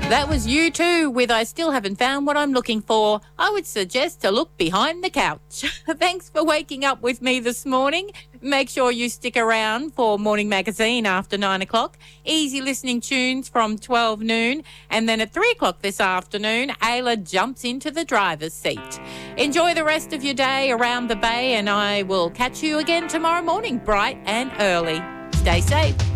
That was U2 with I Still Haven't Found What I'm Looking For. I would suggest to look behind the couch. Thanks for waking up with me this morning. Make sure you stick around for Morning Magazine after 9 o'clock. Easy listening tunes from 12 noon. And then at 3 o'clock this afternoon, Ayla jumps into the driver's seat. Enjoy the rest of your day around the bay, and I will catch you again tomorrow morning, bright and early. Stay safe.